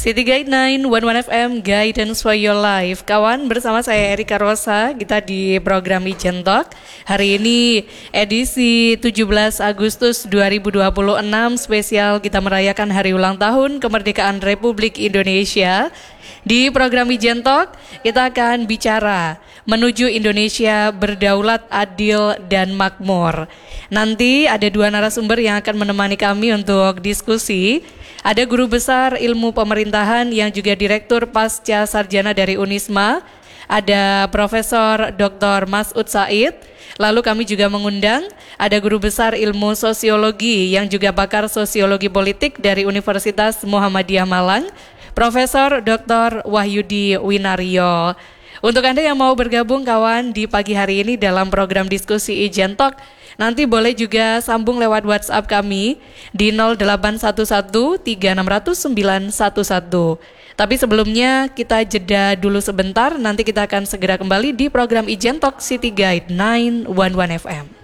City Guide 911 FM, Guidance for Your Life. Kawan, bersama saya Erika Rosa, kita di program Ijen Talk. Hari ini edisi 17 Agustus 2026, spesial kita merayakan hari ulang tahun kemerdekaan Republik Indonesia. Di program Ijen Talk, kita akan bicara menuju Indonesia berdaulat, adil, dan makmur. Nanti ada dua narasumber yang akan menemani kami untuk diskusi. Ada Guru Besar Ilmu Pemerintahan yang juga Direktur Pasca Sarjana dari Unisma. Ada Profesor Dr. Masud Said. Lalu kami juga mengundang ada Guru Besar Ilmu Sosiologi yang juga pakar Sosiologi Politik dari Universitas Muhammadiyah Malang, Profesor Dr. Wahyudi Winario. Untuk Anda yang mau bergabung kawan di pagi hari ini dalam program diskusi Ijen Talk, nanti boleh juga sambung lewat WhatsApp kami di 0811360911. Tapi sebelumnya kita jeda dulu sebentar, nanti kita akan segera kembali di program Ijen Talk City Guide 911 FM.